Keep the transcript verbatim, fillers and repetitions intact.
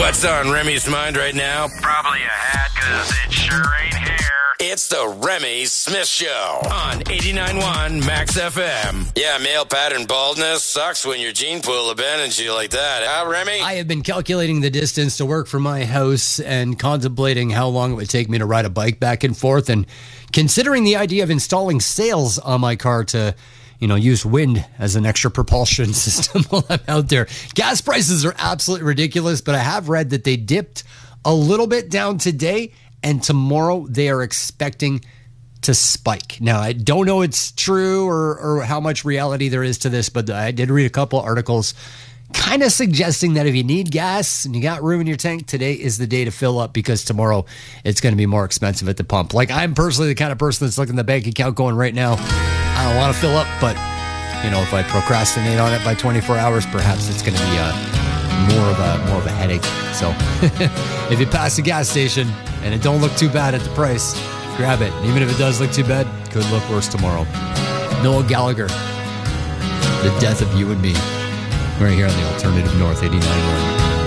What's on Remy's mind right now? Probably a hat, cause it sure ain't hair. It's the Remy Smith Show on eighty-nine point one Max F M. Yeah, male pattern baldness sucks when your gene pool abandons you like that. Huh, Remy? I have been calculating the distance to work from my house and contemplating how long it would take me to ride a bike back and forth, and considering the idea of installing sails on my car to, you know, use wind as an extra propulsion system while I'm out there. Gas prices are absolutely ridiculous, but I have read that they dipped a little bit down today, and tomorrow they are expecting to spike. Now, I don't know it's true or, or how much reality there is to this, but I did read a couple articles kind of suggesting that if you need gas and you got room in your tank, today is the day to fill up, because tomorrow it's going to be more expensive at the pump. Like, I'm personally the kind of person that's looking at the bank account going right now, I don't want to fill up, but, you know, if I procrastinate on it by twenty-four hours, perhaps it's going to be uh, more of a more of a headache. So if you pass the gas station and it don't look too bad at the price, grab it. And even if it does look too bad, it could look worse tomorrow. Noel Gallagher, The Death of You and Me, right here on the Alternative North eighty-nine point one.